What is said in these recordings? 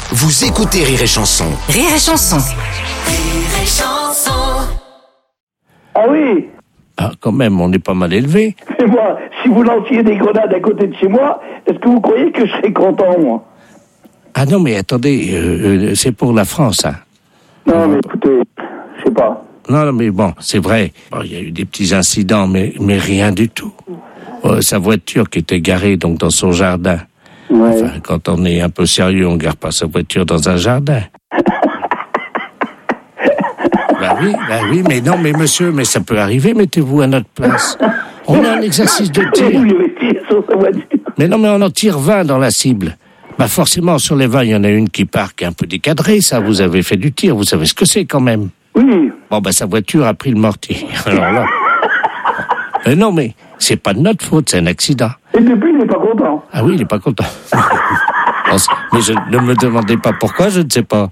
Vous écoutez Rire et Chanson. Rire et Chanson. Rire et Chanson. Ah oui. Ah, quand même, on est pas mal élevé. Et moi, si vous lanciez des grenades à côté de chez moi, est-ce que vous croyez que je serais content, moi? Ah non, mais attendez, c'est pour la France, hein. Non, mais écoutez, je sais pas. Non, mais bon, c'est vrai. Bon, il y a eu des petits incidents, mais rien du tout. Sa voiture qui était garée donc dans son jardin. Ouais. Enfin, quand on est un peu sérieux, on garde pas sa voiture dans un jardin. Bah oui, mais non, mais monsieur, mais ça peut arriver, mettez-vous à notre place. On a un exercice de tir. Vous lui avez tiré sur sa voiture. Mais non, mais on en tire 20 dans la cible. Bah forcément, sur les 20, il y en a une qui part, qui est un peu décadrée, ça, vous avez fait du tir, vous savez ce que c'est quand même. Oui. Bon, bah sa voiture a pris le mortier. Alors là... non, mais c'est pas de notre faute, c'est un accident. Et depuis, il n'est pas content. Ah oui, il est pas content. Mais ne me demandez pas pourquoi, je ne sais pas.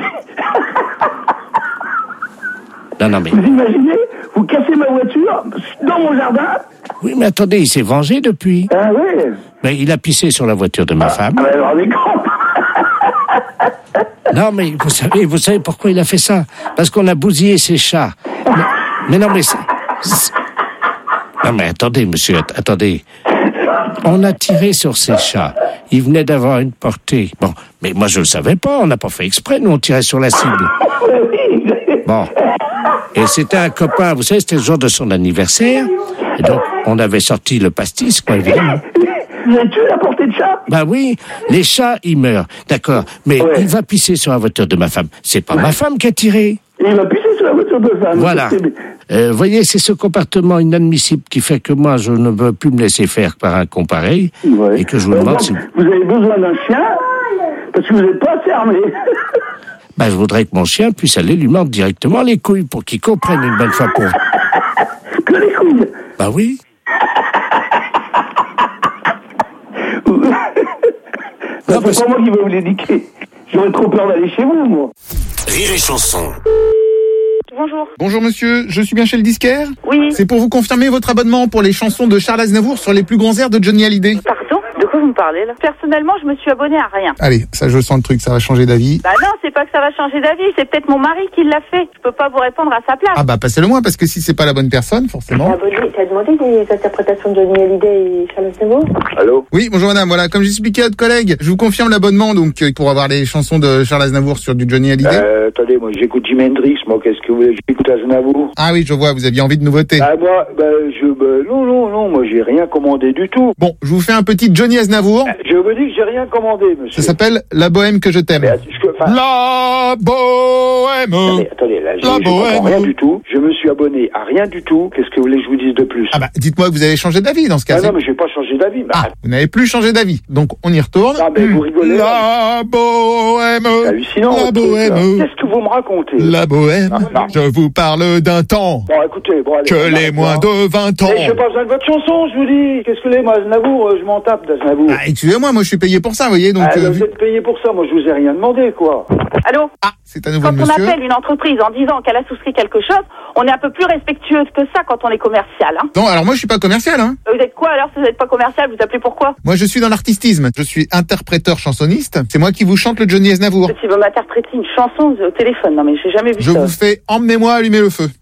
Non, mais... Vous imaginez, vous cassez ma voiture dans mon jardin? Oui, mais attendez, il s'est vengé depuis. Ah oui. Mais il a pissé sur la voiture de ma femme. Ah ben alors, on est con. Non, mais vous savez pourquoi il a fait ça? Parce qu'on a bousillé ses chats. Mais non, mais non, mais attendez, monsieur, attendez. On a tiré sur ses chats. Il venait d'avoir une portée. Bon, mais moi je le savais pas, on n'a pas fait exprès, nous on tirait sur la cible. Bon. Et c'était un copain, vous savez, c'était le jour de son anniversaire. Et donc, on avait sorti le pastis, quoi, évidemment. Vous avez tué la portée de chat? Bah oui, les chats, ils meurent. D'accord. Mais il va pisser sur la voiture de ma femme. C'est pas ma femme qui a tiré. Et il va pisser sur la voiture de femme. Voilà. Voyez, c'est ce comportement inadmissible qui fait que moi, je ne veux plus me laisser faire par un comparé. Ouais. Et que je vous demande si... Vous avez besoin d'un chien? Parce que vous n'êtes pas assez armé. Bah, je voudrais que mon chien puisse aller lui mordre directement les couilles pour qu'il comprenne une bonne fois pour... Que les couilles? Bah oui. Non, c'est pas moi qui vais vous l'éduquer. J'aurais trop peur d'aller chez vous, moi. Rire et Chanson. Bonjour. Bonjour monsieur, je suis bien chez le disquaire? Oui. C'est pour vous confirmer votre abonnement pour les chansons de Charles Aznavour sur les plus grands airs de Johnny Hallyday. Pardon? De quoi vous me parlez là? Personnellement, je me suis abonnée à rien. Allez, ça je sens le truc, ça va changer d'avis. Bah non, c'est pas que ça va changer d'avis, c'est peut-être mon mari qui l'a fait. Je peux pas vous répondre à sa place. Ah bah passez-le moi, parce que si c'est pas la bonne personne, forcément... T'as demandé les interprétations de Johnny Hallyday et Charles Aznavour? Allô? Oui, bonjour madame, voilà, comme j'expliquais à votre collègue, je vous confirme l'abonnement donc pour avoir les chansons de Charles Aznavour sur du Johnny Hallyday. Attendez, moi j'écoute Jimi Hendrix, moi qu'est-ce que vous voulez? J'écoute Aznavour. Ah oui, je vois, vous aviez envie de nouveautés. Ah moi, non, moi j'ai rien commandé du tout. Bon, je vous fais un petit Johnny Aznavour. Je vous dis que j'ai rien commandé, monsieur. Ça s'appelle La Bohème que je t'aime. Mais, La Bohème. Attendez, là, je comprends rien du tout. Je me suis abonné à rien du tout. Qu'est-ce que vous voulez que je vous dise de plus? Ah bah, dites-moi que vous avez changé d'avis dans ce cas. Ah non, mais je vais pas changer d'avis. Ah, vous n'avez plus changé d'avis. Donc, on y retourne. Ah, mais vous rigolez. La Bohème. C'est hallucinant. La Bohème. Qu'est-ce que vous me racontez? La Bohème. Non. Je vous parle d'un temps. Bon, écoutez, allez. Que les moins de 20 ans. Mais j'ai pas besoin de votre chanson, je vous dis. Qu'est-ce que les, moi, Aznavour, je m'en tape d'Aznavour. Ah, excusez-moi, moi je suis payé pour ça, vous voyez, donc... vous êtes payé pour ça, moi je vous ai rien demandé, quoi. Allô? Ah, c'est à nouveau Quand le on monsieur. appelle une entreprise en disant qu'elle a souscrit quelque chose, on est un peu plus respectueux que ça quand on est commercial, hein. Non, alors moi je suis pas commercial, hein. Vous êtes quoi alors si vous n'êtes pas commercial? Vous appelez pourquoi? Moi je suis dans l'artistisme. Je suis interpréteur chansonniste. C'est moi qui vous chante le Johnny Aznavour. Si vous m'interprétez une chanson au téléphone, non mais j'ai jamais vu Je ça. vous fais Emmenez-moi allumer le feu.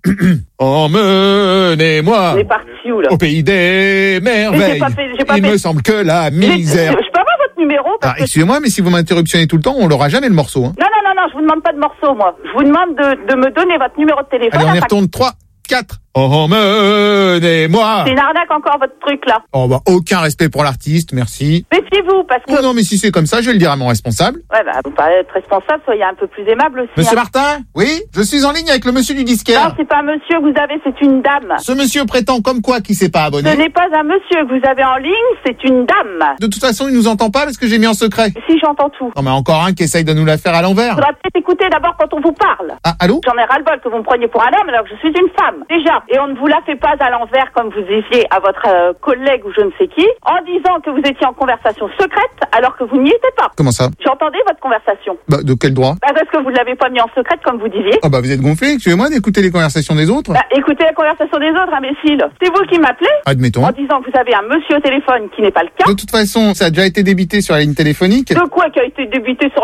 Emmenez-moi On est parti où là? au pays des merveilles. j'ai pas Il fait- me semble que la misère... Je peux avoir votre numéro Ah, parce que... excusez-moi, mais si vous m'interruptionnez tout le temps, on l'aura jamais le morceau, hein. Non, je vous demande pas de morceau, moi. Je vous demande de me donner votre numéro de téléphone. Allez, on y retourne 3, 4. Emmenez-moi. C'est une arnaque encore, votre truc, là. Oh bah, aucun respect pour l'artiste, merci. Méfiez-vous, parce que... Oh non, mais si c'est comme ça, je vais le dire à mon responsable. Ouais, bah, vous parlez d'être responsable, soyez un peu plus aimable aussi. Monsieur hein. Martin? Oui? Je suis en ligne avec le monsieur du Non, disquaire. c'est pas un monsieur que vous avez, c'est une dame. Ce monsieur prétend comme quoi qu'il s'est pas Ce abonné. n'est pas un monsieur que vous avez en ligne, c'est une dame. De toute façon, il nous entend pas parce que j'ai mis en secret. Si j'entends tout. Non, mais encore un qui essaye de nous la faire à l'envers. Faudra peut-être écouter d'abord quand on vous parle. Ah, allô? J'en ai ras-le-bol que vous me preniez pour un homme alors que je suis une femme. Déjà. Et on ne vous la fait pas à l'envers comme vous disiez à votre collègue ou je ne sais qui, en disant que vous étiez en conversation secrète alors que vous n'y étiez pas. Comment ça? J'entendais votre conversation. Bah, de quel droit? Bah, parce que vous ne l'avez pas mis en secrète comme vous disiez. Ah bah, vous êtes gonflé, excusez-moi d'écouter les conversations des autres. Bah, écoutez la conversation des autres, imbécile. C'est vous qui m'appelez Admettons. en disant que vous avez un monsieur au téléphone qui n'est pas le cas. De toute façon, ça a déjà été débité sur la ligne téléphonique. De quoi qui a été débité sur